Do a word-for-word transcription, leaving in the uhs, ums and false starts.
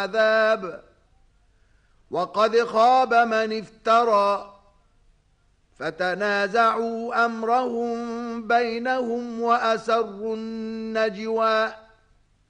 عذاب وقد خاب من افترى فتنازعوا أمرهم بينهم وأسروا النجوى